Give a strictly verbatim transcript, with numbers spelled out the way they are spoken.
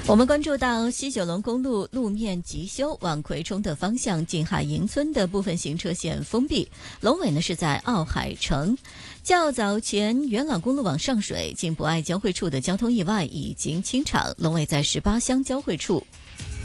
我们关注到西九龙公路路面急修，往葵冲的方向近海营村的部分行车线封闭，龙尾呢是在奥海城。较早前元朗公路往上水近博爱交汇处的交通意外已经清场，龙尾在十八乡交汇处。